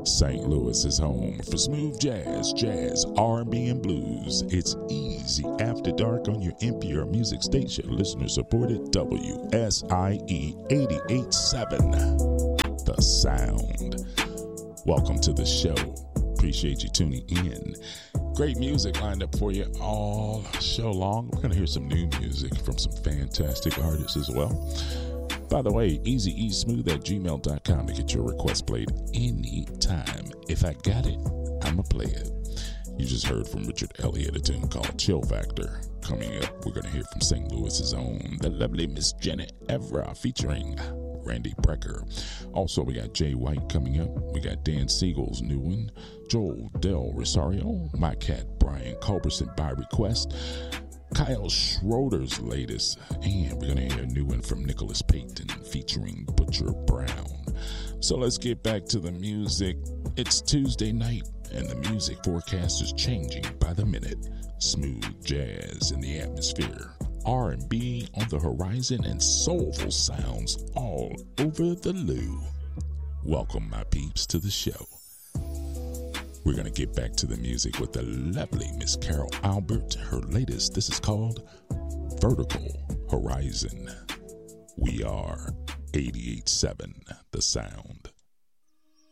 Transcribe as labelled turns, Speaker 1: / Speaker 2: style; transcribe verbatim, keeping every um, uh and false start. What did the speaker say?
Speaker 1: Saint Louis is home for smooth jazz, jazz, R and B, and blues. It's easy after dark on your N P R music station, listener-supported W S I E eighty-eight point seven, The Sound. Welcome to the show. Appreciate you tuning in. Great music lined up for you all show long. We're going to hear some new music from some fantastic artists as well. By the way, easyeasmooth at gmail dot com to get your request played anytime. If I got it, I'ma play it. You just heard from Richard Elliott, a tune called Chill Factor. Coming up, we're going to hear from Saint Louis's own, the lovely Miss Janet Evra, featuring Randy Brecker. Also, we got Jay White coming up. We got Dan Siegel's new one, Joel Del Rosario, my cat Brian Culberson by request, Kyle Schroeder's latest, and we're going to hear a new one from Nicholas Payton featuring Butcher Brown. So let's get back to the music. It's Tuesday night, and the music forecast is changing by the minute. Smooth jazz in the atmosphere, R and B on the horizon, and soulful sounds all over the loo. Welcome, my peeps, to the show. We're going to get back to the music with the lovely Miss Carol Albert. Her latest, this is called Vertical Horizon. We are eighty-eight point seven, The Sound.